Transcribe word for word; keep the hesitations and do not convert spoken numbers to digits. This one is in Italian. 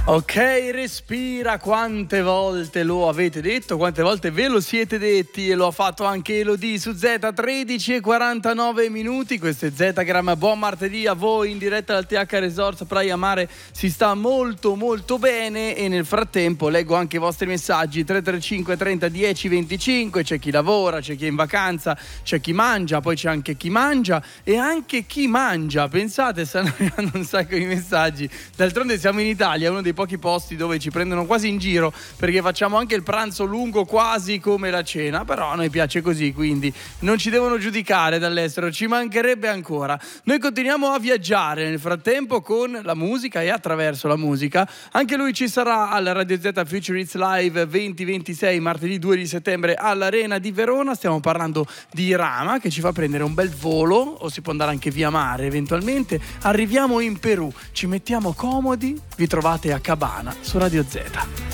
Ok, respira, quante volte lo avete detto, quante volte ve lo siete detti e lo ha fatto anche Elodie su Z, tredici e quarantanove minuti, questo è Zetagram, buon martedì a voi in diretta dal T H Resort Praia Mare, si sta molto molto bene e nel frattempo leggo anche i vostri messaggi, tre tre cinque trenta dieci venticinque, c'è chi lavora, c'è chi è in vacanza, c'è chi mangia, poi c'è anche chi mangia e anche chi mangia, pensate, stanno arrivando un sacco di messaggi, d'altronde siamo in Italia, uno dei pochi posti dove ci prendono quasi in giro perché facciamo anche il pranzo lungo quasi come la cena, però a noi piace così, quindi non ci devono giudicare dall'estero, ci mancherebbe ancora. Noi continuiamo a viaggiare nel frattempo con la musica e attraverso la musica. Anche lui ci sarà alla Radio Z Future Hits Live venti ventisei martedì due di settembre all'Arena di Verona. Stiamo parlando di Rama che ci fa prendere un bel volo, o si può andare anche via mare eventualmente. Arriviamo in Perù, ci mettiamo comodi, vi trovate a Cabana su Radio Z.